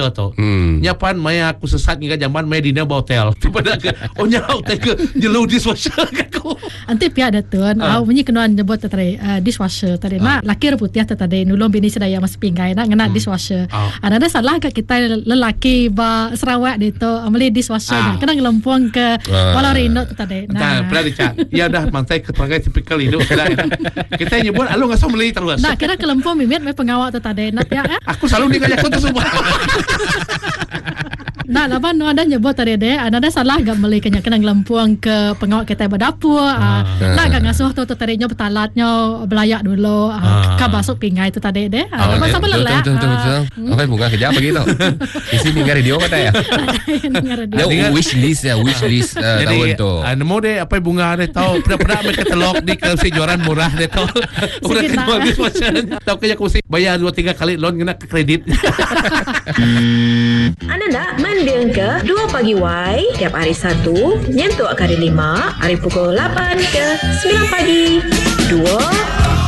dishwasher tu. Nyapan maya aku sesat ngika zaman maya dina hotel. Tiba-tiba ke hotel ke jelu dishwasher aku. Anti pihak datun, bunyi kenuan nyebut tadi dishwasher tadi. Nak laki putih tadi nulung bini sedaya mas pinggai nak ngena dishwasher. Ada salah ke kita lelaki ba Sarawak itu ameli dishwasher kena ngelempung ke Walarino tadi. Nah, pernah dicat. Ya dah mantai keterangan tipikal itu sudah. Kita nyebut alu ngasih meli terus. Nah, kira kelempung mimit me pengawal tadi. Nak ya. Aku selalu ngajak tu semua. Nah, laban ada nyebut tadi deh, ada salah gak meli kena ngelempung ke pengawal kita berdapur. Nak gak ngasuh tu tadinya betalatnya belayak dulu. Ka masuk pingai itu tadi deh. Laban sama lelah. Betul. Apa bunga kerja apa gitu? Di sini dengar radio kata ya. Dia wish list tahun tu. Nemu deh apa bunga deh tahu pernah mereka telok di kursi juaran murah deh tahu. Udah kedua dishwasher. Tahu kayak kursi bayar 2-3 kali loan kena ke kredit. Anda nak mendengar ke 2 Pagi Y tiap hari Sabtu nyentuh hari 5 hari pukul 8 ke 9 pagi. 2